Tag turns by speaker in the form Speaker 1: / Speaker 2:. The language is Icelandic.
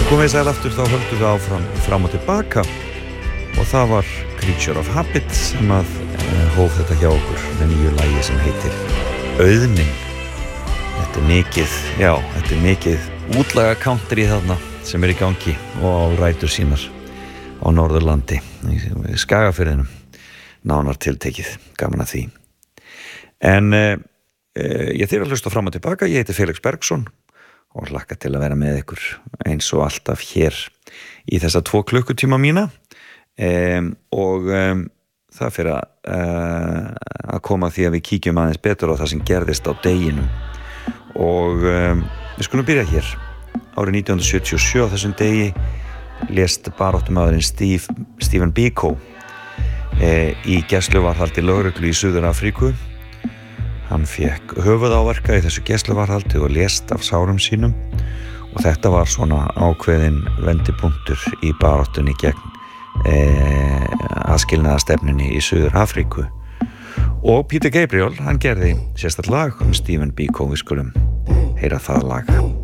Speaker 1: Komið sæl aftur, þá höldum við áfram fram og tilbaka og það var Creature of Habit sem að hóf þetta hjá okkur með nýju lagi sem heitir Auðnin. Þetta er mikið útlaga country þarna sem í gangi og á rætur sínar á Norðurlandi, í Skagafirðinum, nánar tiltekið, gaman að því. En ég þyr að hlusta fram og tilbaka, ég heiti Felix Bergsson og hlakka til að vera með ykkur eins og alltaf hér í þessa 2 klukkutíma mína og það fyrir að koma því að við kíkjum aðeins betur á það sem gerðist á deginum og við skulum byrja hér árið 1977 á þessum degi lést baráttumaðurinn Stephen Biko í gæsluvarðhaldi lögreglu í Suður-Afríku. Hann fékk höfuðáverka í þessu gæsluvarðhaldi og lést af sárum sínum og þetta var svona ákveðin vendipunktur í baráttunni gegn aðskilnaðarstefnunni í Suður-Afríku. Og Peter Gabriel, hann gerði sérstakt lag Stephen Biko, við skulum heyra það lag.